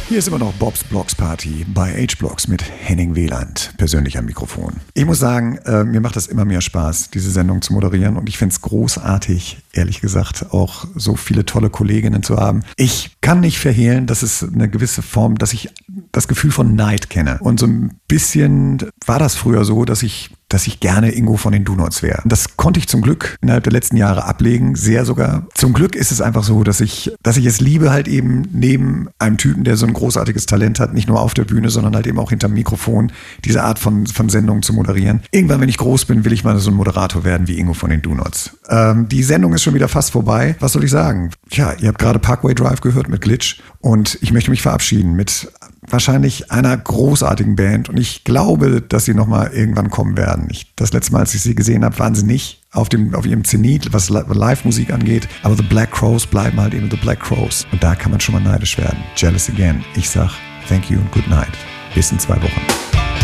Hier ist immer noch Bobs Blocks Party bei H-Blocks mit Henning Wieland, persönlich am Mikrofon. Ich muss sagen, mir macht das immer mehr Spaß, diese Sendung zu moderieren und ich finde es großartig, ehrlich gesagt, auch so viele tolle Kolleginnen zu haben. Ich kann nicht verhehlen, dass es eine gewisse Form, dass ich das Gefühl von Neid kenne. Und so ein bisschen war das früher so, dass ich gerne Ingo von den Do-Nots wäre. Das konnte ich zum Glück innerhalb der letzten Jahre ablegen, sehr sogar. Zum Glück ist es einfach so, dass ich es liebe, halt eben neben einem Typen, der so ein großartiges Talent hat, nicht nur auf der Bühne, sondern halt eben auch hinterm Mikrofon, diese Art von Sendungen zu moderieren. Irgendwann, wenn ich groß bin, will ich mal so ein Moderator werden wie Ingo von den Do-Nots. Die Sendung ist schon wieder fast vorbei. Was soll ich sagen? Tja, ihr habt gerade Parkway Drive gehört mit Glitch und ich möchte mich verabschieden mit wahrscheinlich einer großartigen Band und ich glaube, dass sie nochmal irgendwann kommen werden. Das letzte Mal, als ich sie gesehen habe, waren sie nicht auf ihrem Zenit, was Live-Musik angeht, aber The Black Crowes bleiben halt eben The Black Crowes und da kann man schon mal neidisch werden. Jealous Again. Ich sag thank you und good night. Bis in 2 Wochen.